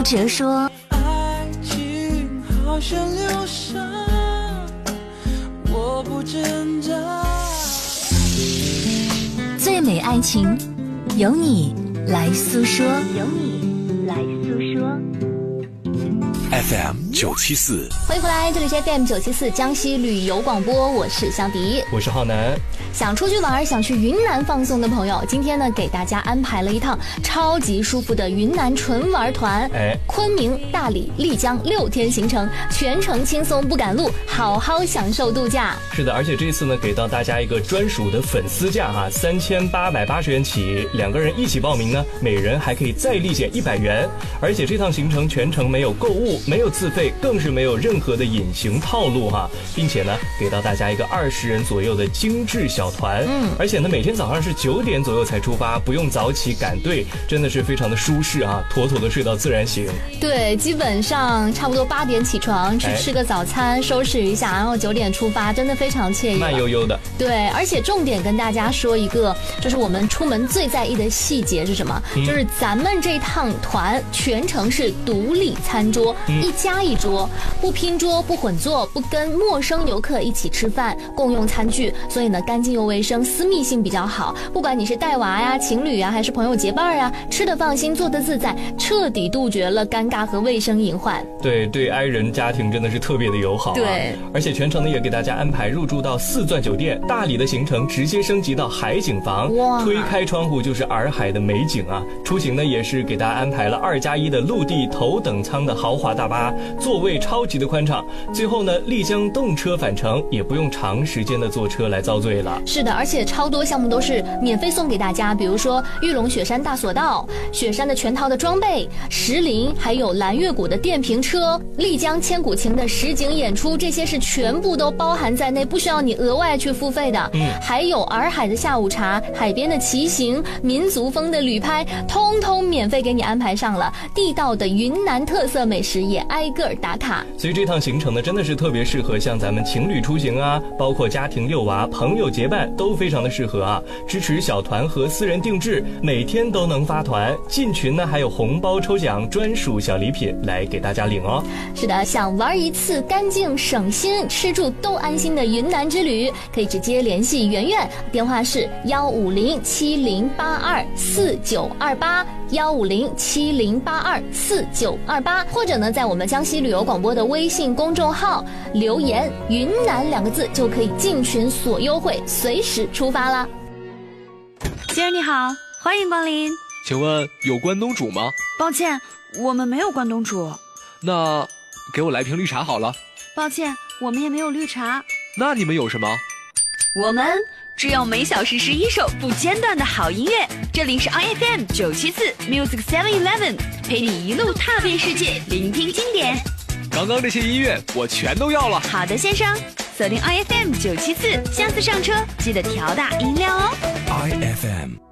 陶喆说， 爱情好像流沙，我不挣扎。 最美爱情由你来诉说，由你来诉说。 FM 974， 欢迎回来，这里是 FM 974江西旅游广播，我是香迪， 我是浩南。 想出去玩，想去云南放松的朋友，今天呢给大家安排了一趟超级舒服的云南纯玩团，昆明、大理、丽江6天行程，全程轻松不赶路，好好享受度假。 是的，而且这次呢给到大家一个专属的粉丝价哈，3880元起，2个人一起报名呢，每人还可以再立减100元。而且这趟行程全程没有购物，没有自费，更是没有任何的隐形套路哈，并且呢给到大家一个20人左右的精致小团，而且呢每天早上是9点左右才出发，不用早起赶队，真的是非常的舒适啊，妥妥的睡到自然醒。 对，基本上差不多8点起床，去吃个早餐，收拾一下，然后9点出发，真的非常惬意， 慢悠悠的。 对，而且重点跟大家说一个，就是我们出门最在意的细节是什么？就是咱们这趟团全程是独立餐桌，一家一桌，不拼桌，不混坐，不跟陌生游客一起吃饭，共用餐具，所以呢干净又卫生，私密性比较好。不管你是带娃呀、情侣呀，还是朋友结伴呀，吃得放心，坐得自在，彻底杜绝了尴尬和卫生隐患。 对，对爱人家庭真的是特别的友好啊。 对， 而且全程呢也给大家安排入住到4钻酒店，大理的行程直接升级到海景房，推开窗户就是洱海的美景啊。出行呢也是给大家安排了2+1的陆地头等舱的豪华大巴，座位超级的宽敞。最后呢丽江动车返程，也不用长时间的坐车来遭罪了。 是的，而且超多项目都是免费送给大家，比如说玉龙雪山大索道、雪山的全套的装备、石林，还有蓝月谷的电瓶车、丽江千古情的实景演出，这些是全部都包含在内，不需要你额外去付费的。还有洱海的下午茶、海边的骑行、民族风的旅拍，通通免费给你安排上了。地道的云南特色美食也挨个打卡。 所以这趟行程呢真的是特别适合像咱们情侣出行啊，包括家庭遛娃、朋友结伴都非常的适合啊。支持小团和私人定制，每天都能发团，进群呢还有红包抽奖、专属小礼品来给大家领哦。 是的，想玩一次干净省心、吃住都安心的云南之旅，可以直接联系圆圆，电话是15070824928，15070824928，或者呢在我们江西旅游广播的微信公众号留言“云南”2个字，就可以进群索优惠，随时出发啦。 先生你好，欢迎光临。 请问有关东煮吗？ 抱歉，我们没有关东煮。 那给我来瓶绿茶好了。 抱歉，我们也没有绿茶。 那你们有什么？ 我们只有每小时11首不间断的好音乐。这里是 IFM 974 Music 711，陪你一路踏遍世界，聆听经典。 刚刚这些音乐我全都要了。 好的，先生，锁定 IFM 974，下次上车记得调大音量哦。 IFM